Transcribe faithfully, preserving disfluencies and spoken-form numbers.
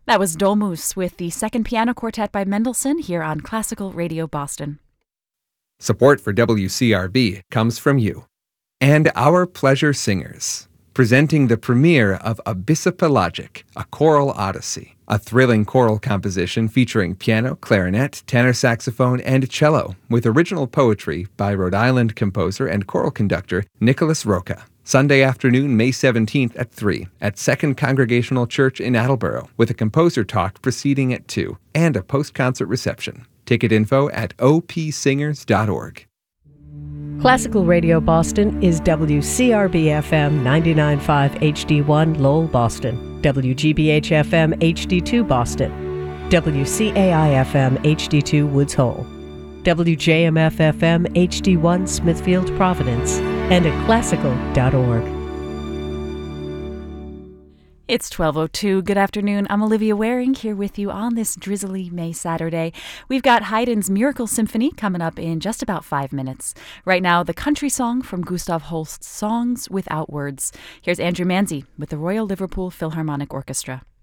That was Dolmus with the Second Piano Quartet by Mendelssohn here on Classical Radio Boston. Support for W C R B comes from you and our pleasure singers, presenting the premiere of Abyssopelagic, a choral odyssey, a thrilling choral composition featuring piano, clarinet, tenor saxophone, and cello, with original poetry by Rhode Island composer and choral conductor Nicholas Roca. Sunday afternoon, May seventeenth at three at Second Congregational Church in Attleboro, with a composer talk proceeding at two and a post-concert reception. Ticket info at o p singers dot org. Classical Radio Boston is W C R B F M ninety-nine point five H D one Lowell, Boston, W G B H F M H D two Boston, W C A I F M H D two Woods Hole, W J M F F M H D one Smithfield, Providence, and at classical dot org. It's twelve oh two. Good afternoon. I'm Olivia Waring here with you on this drizzly May Saturday. We've got Haydn's Miracle Symphony coming up in just about five minutes. Right now, the country song from Gustav Holst's Songs Without Words. Here's Andrew Manzi with the Royal Liverpool Philharmonic Orchestra.